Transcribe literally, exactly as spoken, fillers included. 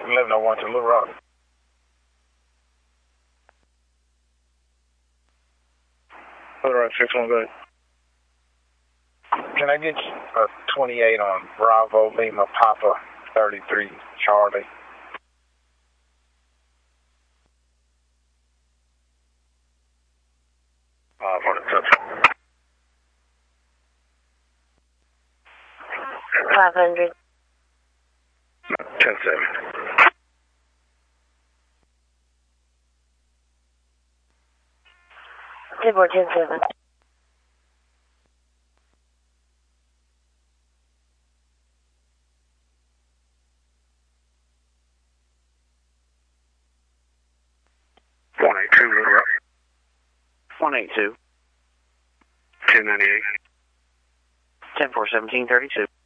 eleven oh one to Little Rock. Little Rock six one, go ahead. Can I get a twenty-eight on Bravo Lima Papa thirty-three Charlie? Uh, for the touch. five hundred. ten seven. ten four, ten seven. one eight two, Little Rock. one eight two. ten ninety-eight. ten four, seventeen thirty-two.